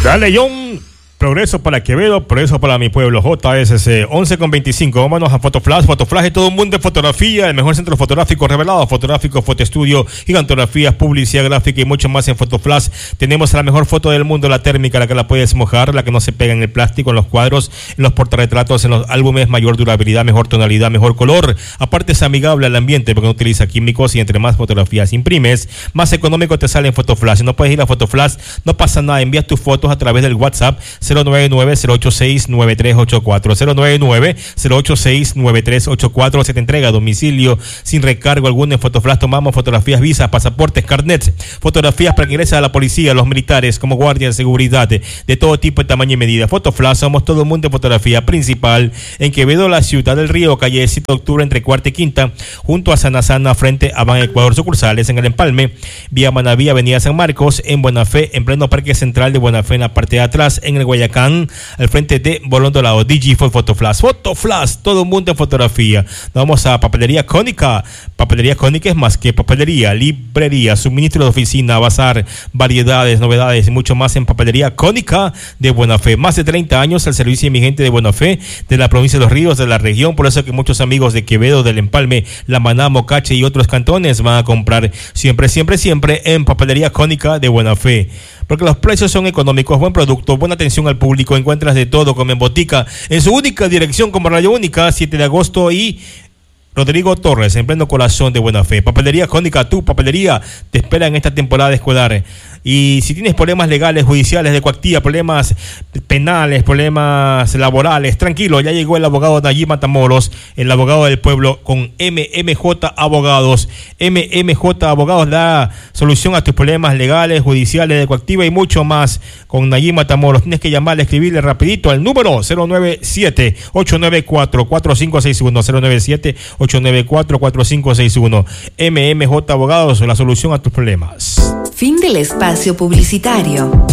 Dale, John. Progreso para Quevedo, progreso para mi pueblo. JSC 11:25. Vámonos a Fotoflash. Fotoflash de todo el mundo de fotografía. El mejor centro fotográfico revelado. Fotográfico, fotoestudio, gigantografías, publicidad gráfica y mucho más en Fotoflash. Tenemos la mejor foto del mundo, la térmica, la que la puedes mojar, la que no se pega en el plástico, en los cuadros, en los portarretratos, en los álbumes. Mayor durabilidad, mejor tonalidad, mejor color. Aparte es amigable al ambiente porque no utiliza químicos y entre más fotografías imprimes, más económico te sale en Fotoflash. Si no puedes ir a Fotoflash, no pasa nada. Envías tus fotos a través del WhatsApp 099-086-9384. 099-086-9384. Se te entrega a domicilio sin recargo alguno. En Fotoflash tomamos fotografías, visas, pasaportes, carnets, fotografías para que ingresen a la policía, los militares, como guardia de seguridad, de todo tipo, de tamaño y medida. Fotoflash, somos todo el mundo de fotografía. Principal en Quevedo, la Ciudad del Río, calle 7 de octubre, entre Cuarta y Quinta, junto a Sanasana, frente a Ban Ecuador. Sucursales en El Empalme, vía Manaví, avenida San Marcos, en Buenafé, en pleno Parque Central de Buenafé, en la parte de atrás, en el Guayacán, al frente de Bolondolado. DG fue Fotoflash. Fotoflash, todo el mundo en fotografía. Nos vamos a Papelería Cónica. Papelería Cónica es más que papelería, librería, suministro de oficina, bazar, variedades, novedades y mucho más en Papelería Cónica de Buenafé. Más de 30 años al servicio de mi gente de Buenafé, de la provincia de Los Ríos, de la región. Por eso que muchos amigos de Quevedo, del Empalme, La Maná, Mocache y otros cantones van a comprar siempre en Papelería Cónica de Buenafé. Porque los precios son económicos, buen producto, buena atención al público, encuentras de todo como en Botica, en su única dirección como Radio Única, 7 de agosto y Rodrigo Torres, en pleno corazón de Buenafé. Papelería Cónica, tu papelería te espera en esta temporada escolar. Y si tienes problemas legales, judiciales, de coactiva, problemas penales, problemas laborales, tranquilo, ya llegó el abogado Nayib Matamoros, el abogado del pueblo, con MMJ Abogados. MMJ Abogados da solución a tus problemas legales, judiciales, de coactiva y mucho más con Nayib Matamoros. Tienes que llamarle, escribirle rapidito al número 097-894-4561, 097-894-4561. MMJ Abogados, la solución a tus problemas. Fin del espacio publicitario.